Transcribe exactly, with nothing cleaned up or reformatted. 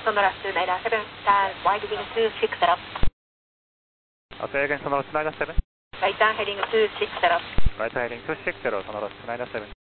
Sonora Schneider seven, turn wide heading two six zero. Okay, again, Sonora Schneider seven. Right turn heading two six zero. Right heading two six zero, Sonora Schneider seven.